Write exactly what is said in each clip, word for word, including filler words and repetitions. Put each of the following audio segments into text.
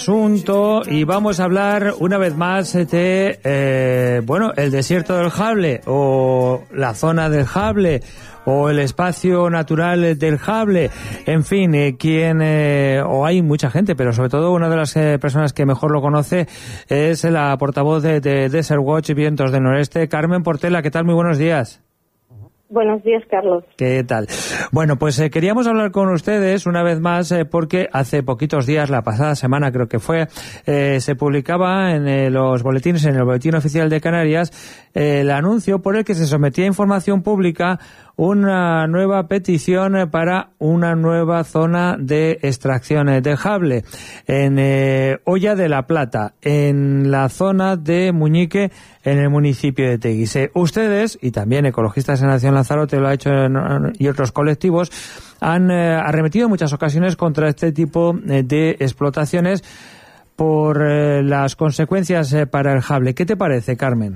asunto y vamos a hablar una vez más de, eh, bueno, el desierto del Jable o la zona del Jable o el espacio natural del Jable. En fin, eh, quien, eh, o hay mucha gente, pero sobre todo una de las eh, personas que mejor lo conoce es la portavoz de, de Desert Watch Vientos del Noreste, Carmen Portela. ¿Qué tal? Muy buenos días. Buenos días, Carlos. ¿Qué tal? Bueno, pues eh, queríamos hablar con ustedes una vez más eh, porque hace poquitos días, la pasada semana creo que fue, eh, se publicaba en eh, los boletines, en el Boletín Oficial de Canarias, eh, el anuncio por el que se sometía a información pública una nueva petición para una nueva zona de extracción de Jable en eh, Hoya de la Plata, en la zona de Muñique, en el municipio de Teguise. Ustedes, y también Ecologistas en Acción Lanzarote lo ha hecho en, y otros colectivos, han eh, arremetido en muchas ocasiones contra este tipo eh, de explotaciones por eh, las consecuencias eh, para el Jable. ¿Qué te parece, Carmen?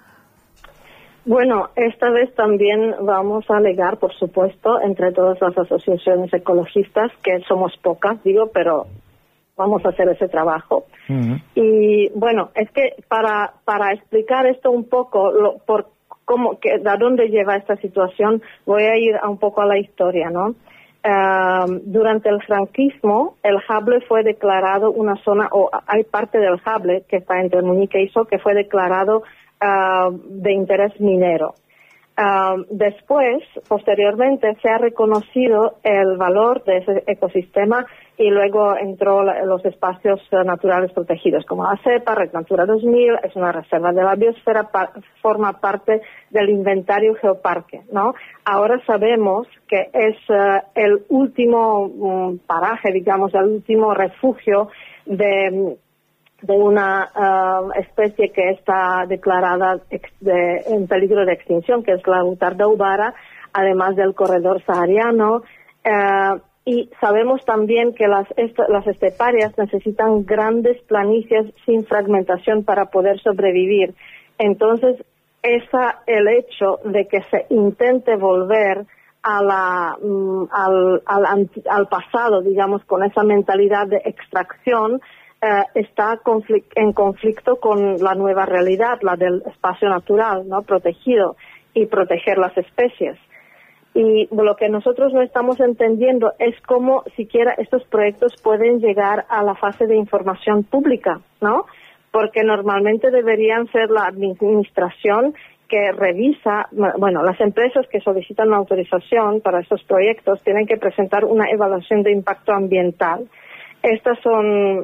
Bueno, esta vez también vamos a alegar, por supuesto, entre todas las asociaciones ecologistas, que somos pocas, digo, pero vamos a hacer ese trabajo. Uh-huh. Y bueno, es que para para explicar esto un poco, lo, por cómo, que, de dónde lleva esta situación, voy a ir a un poco a la historia, ¿no? Uh, durante el franquismo, el Jable fue declarado una zona, o hay parte del Jable que está entre Muñique y So, que fue declarado Uh, de interés minero. Uh, después, posteriormente, se ha reconocido el valor de ese ecosistema y luego entró la, los espacios uh, naturales protegidos, como la CEPA, Red Natura dos mil, es una reserva de la biosfera, pa, forma parte del inventario geoparque, ¿no? Ahora sabemos que es uh, el último um, paraje, digamos, el último refugio de de una uh, especie que está declarada ex de, en peligro de extinción, que es la Butarda ubara, además del corredor sahariano. Uh, y sabemos también que las, las esteparias necesitan grandes planicies sin fragmentación para poder sobrevivir. Entonces, esa, el hecho de que se intente volver a la, um, al, al, al pasado, digamos, con esa mentalidad de extracción, Uh, está conflic en conflicto con la nueva realidad, la del espacio natural, ¿no? Protegido, y proteger las especies. Y lo que nosotros no estamos entendiendo es cómo siquiera estos proyectos pueden llegar a la fase de información pública, ¿no? Porque normalmente deberían ser la administración que revisa, bueno, las empresas que solicitan una autorización para estos proyectos tienen que presentar una evaluación de impacto ambiental. Estas son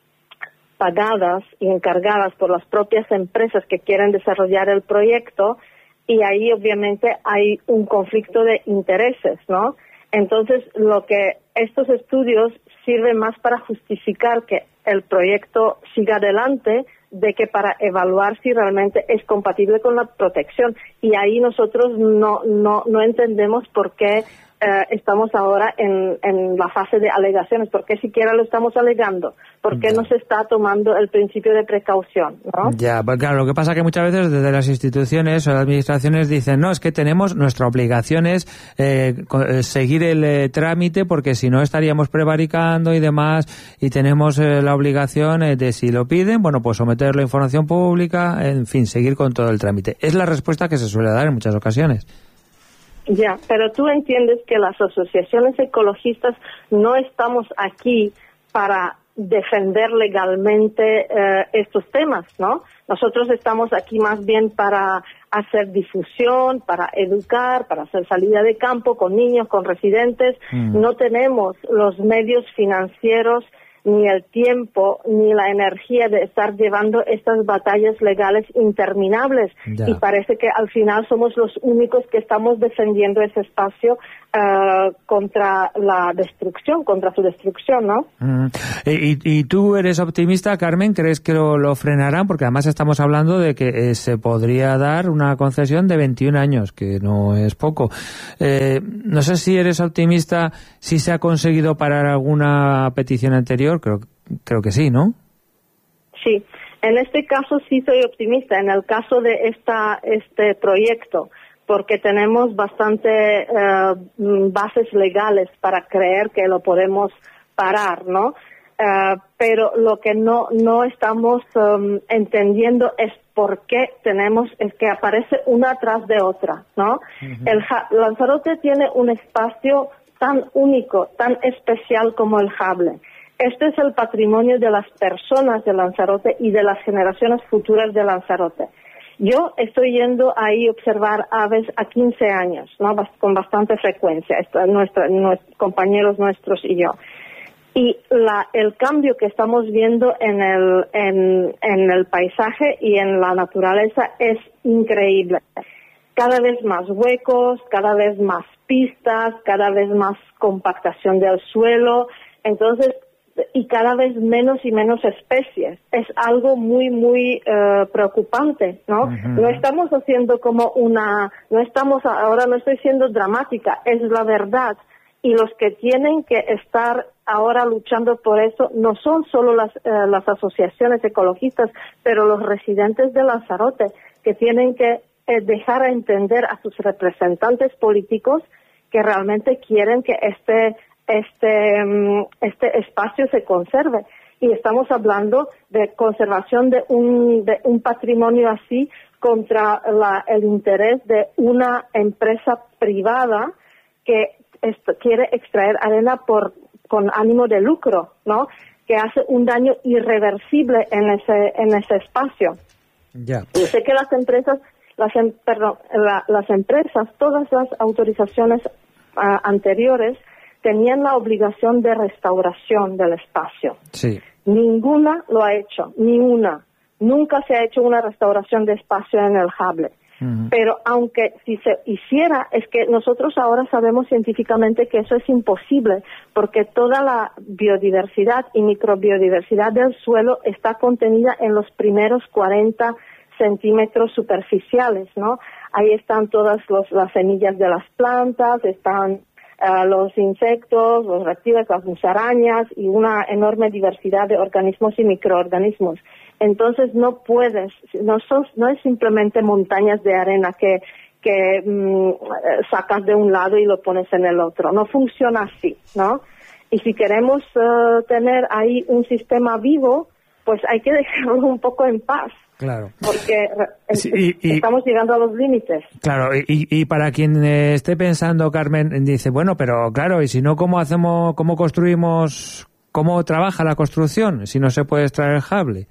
pagadas y encargadas por las propias empresas que quieren desarrollar el proyecto, y ahí obviamente hay un conflicto de intereses, ¿no? Entonces, lo que estos estudios sirven más para justificar que el proyecto siga adelante, de que para evaluar si realmente es compatible con la protección. Y ahí nosotros no no no entendemos por qué Uh, estamos ahora en, en la fase de alegaciones. ¿Por qué siquiera lo estamos alegando? ¿Por qué no se está tomando el principio de precaución, ¿no? Ya, pues claro, lo que pasa es que muchas veces desde las instituciones o las administraciones dicen, no, es que tenemos, nuestra obligación es eh, seguir el eh, trámite, porque si no estaríamos prevaricando y demás, y tenemos eh, la obligación eh, de, si lo piden, bueno, pues someter la información pública, en fin, seguir con todo el trámite. Es la respuesta que se suele dar en muchas ocasiones. Ya, pero tú entiendes que las asociaciones ecologistas no estamos aquí para defender legalmente eh, estos temas, ¿no? Nosotros estamos aquí más bien para hacer difusión, para educar, para hacer salida de campo con niños, con residentes. Mm. No tenemos los medios financieros, ni el tiempo, ni la energía de estar llevando estas batallas legales interminables. Ya. Y parece que al final somos los únicos que estamos defendiendo ese espacio uh, contra la destrucción, contra su destrucción, ¿no? Mm. ¿Y, y tú eres optimista, Carmen? ¿Crees que lo, lo frenarán? Porque además estamos hablando de que eh, se podría dar una concesión de veintiún años, que no es poco. Eh, no sé si eres optimista, si se ha conseguido parar alguna petición anterior. Creo, creo que sí, ¿no? Sí, en este caso sí soy optimista, en el caso de esta este proyecto, porque tenemos bastante uh, bases legales para creer que lo podemos parar, ¿no? Uh, pero lo que no no estamos um, entendiendo es por qué tenemos, es que aparece una tras de otra, ¿no? Uh-huh. El ja- Lanzarote tiene un espacio tan único, tan especial como el Hable. Este es el patrimonio de las personas de Lanzarote y de las generaciones futuras de Lanzarote. Yo estoy yendo ahí a observar aves a quince años, ¿no? Bast- con bastante frecuencia, esto, nuestra, nuestros compañeros nuestros y yo. Y la, el cambio que estamos viendo en el, en, en el paisaje y en la naturaleza es increíble. Cada vez más huecos, cada vez más pistas, cada vez más compactación del suelo, entonces, y cada vez menos y menos especies. Es algo muy, muy uh, preocupante, ¿no? Uh-huh. No estamos haciendo como una, no estamos, ahora no estoy siendo dramática, es la verdad. Y los que tienen que estar ahora luchando por eso no son solo las, eh, las asociaciones ecologistas, pero los residentes de Lanzarote, que tienen que eh, dejar a entender a sus representantes políticos que realmente quieren que este, este, um, este espacio se conserve. Y estamos hablando de conservación de un, de un patrimonio así contra la, el interés de una empresa privada que esto, quiere extraer arena por con ánimo de lucro, ¿no? Que hace un daño irreversible en ese en ese espacio. Ya. Yo sé que las empresas, las em, perdón, la, las empresas, todas las autorizaciones uh, anteriores tenían la obligación de restauración del espacio. Sí. Ninguna lo ha hecho, ni una. Nunca se ha hecho una restauración de espacio en el Hable. Uh-huh. Pero aunque si se hiciera, es que nosotros ahora sabemos científicamente que eso es imposible, porque toda la biodiversidad y microbiodiversidad del suelo está contenida en los primeros cuarenta centímetros superficiales, ¿no? Ahí están todas los, las semillas de las plantas, están uh, los insectos, los reptiles, las musarañas y una enorme diversidad de organismos y microorganismos. Entonces no puedes, no, son, no es simplemente montañas de arena que, que mmm, sacas de un lado y lo pones en el otro. No funciona así, ¿no? Y si queremos uh, tener ahí un sistema vivo, pues hay que dejarlo un poco en paz. Claro. Porque sí, y, y, estamos llegando a los límites. Claro, y, y para quien eh, esté pensando, Carmen, dice, bueno, pero claro, y si no, ¿cómo hacemos, cómo construimos, cómo trabaja la construcción si no se puede extraer el Hable?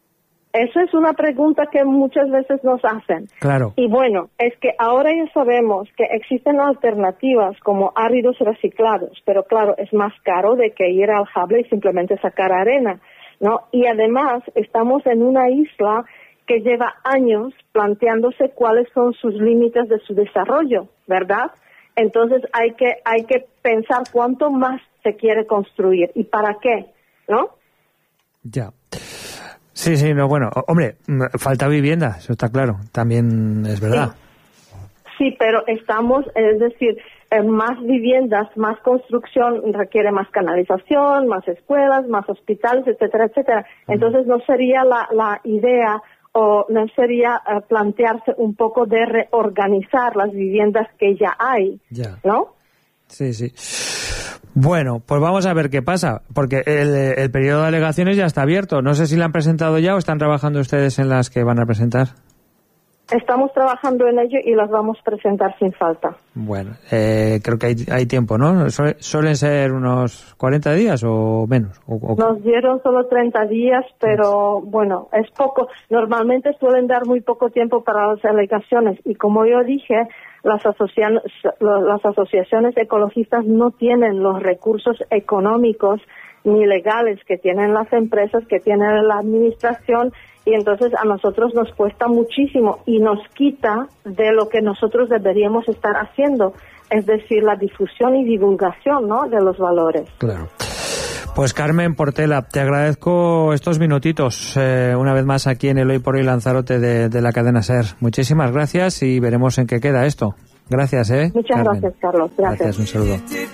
Esa es una pregunta que muchas veces nos hacen. Claro. Y bueno, es que ahora ya sabemos que existen alternativas como áridos reciclados, pero claro, es más caro de que ir al Hable y simplemente sacar arena, ¿no? Y además estamos en una isla que lleva años planteándose cuáles son sus límites de su desarrollo, ¿verdad? Entonces hay que hay que pensar cuánto más se quiere construir y para qué, ¿no? Ya. Sí, sí, no, bueno, hombre, falta vivienda, eso está claro, también es verdad. Sí, sí, pero estamos, es decir, eh, más viviendas, más construcción requiere más canalización, más escuelas, más hospitales, etcétera, etcétera. Entonces no sería la, la idea o no sería uh, plantearse un poco de reorganizar las viviendas que ya hay, ya. ¿no? Sí, sí. Bueno, pues vamos a ver qué pasa, porque el, el periodo de alegaciones ya está abierto. No sé si la han presentado ya o están trabajando ustedes en las que van a presentar. Estamos trabajando en ello y las vamos a presentar sin falta. Bueno, eh, creo que hay, hay tiempo, ¿no? ¿Suelen ser unos cuarenta días o menos? O, o... Nos dieron solo treinta días, pero bueno, es poco. Normalmente suelen dar muy poco tiempo para las alegaciones y como yo dije, las, asocia- las asociaciones ecologistas no tienen los recursos económicos ni legales que tienen las empresas, que tiene la administración, y entonces a nosotros nos cuesta muchísimo y nos quita de lo que nosotros deberíamos estar haciendo, es decir, la difusión y divulgación, ¿no?, de los valores. Claro. Pues Carmen Portela, te agradezco estos minutitos eh, una vez más aquí en el Hoy por Hoy Lanzarote de, de la cadena SER. Muchísimas gracias y veremos en qué queda esto. Gracias, ¿eh? Muchas Carmen. gracias, Carlos. Gracias. Gracias, un saludo.